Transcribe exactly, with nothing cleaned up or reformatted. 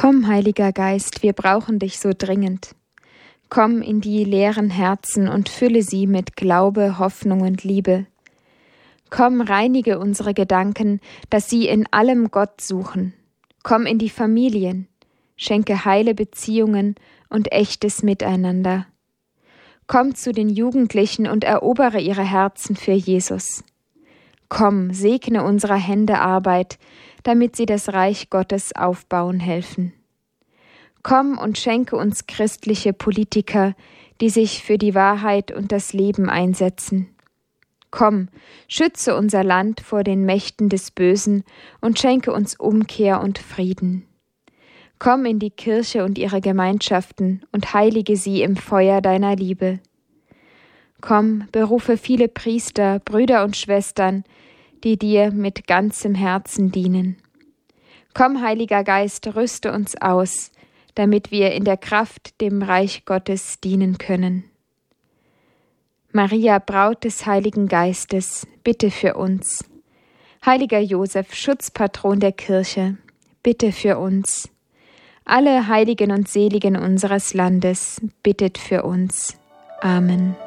Komm, Heiliger Geist, wir brauchen dich so dringend. Komm in die leeren Herzen und fülle sie mit Glaube, Hoffnung und Liebe. Komm, reinige unsere Gedanken, dass sie in allem Gott suchen. Komm in die Familien, schenke heile Beziehungen und echtes Miteinander. Komm zu den Jugendlichen und erobere ihre Herzen für Jesus. Komm, segne unserer Hände Arbeit, damit sie das Reich Gottes aufbauen helfen. Komm und schenke uns christliche Politiker, die sich für die Wahrheit und das Leben einsetzen. Komm, schütze unser Land vor den Mächten des Bösen und schenke uns Umkehr und Frieden. Komm in die Kirche und ihre Gemeinschaften und heilige sie im Feuer deiner Liebe. Komm, berufe viele Priester, Brüder und Schwestern, die dir mit ganzem Herzen dienen. Komm, Heiliger Geist, rüste uns aus, damit wir in der Kraft dem Reich Gottes dienen können. Maria, Braut des Heiligen Geistes, bitte für uns. Heiliger Josef, Schutzpatron der Kirche, bitte für uns. Alle Heiligen und Seligen unseres Landes, bittet für uns. Amen.